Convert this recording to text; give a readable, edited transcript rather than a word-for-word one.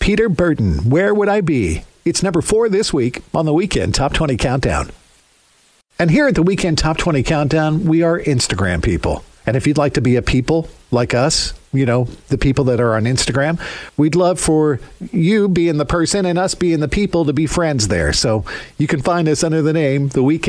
Peter Burton, Where Would I Be? It's number 4 this week on the Weekend Top 20 Countdown. And here at the Weekend Top 20 Countdown, we are Instagram people. And if you'd like to be a people like us, you know, the people that are on Instagram, we'd love for you being the person and us being the people to be friends there. So you can find us under the name The Weekend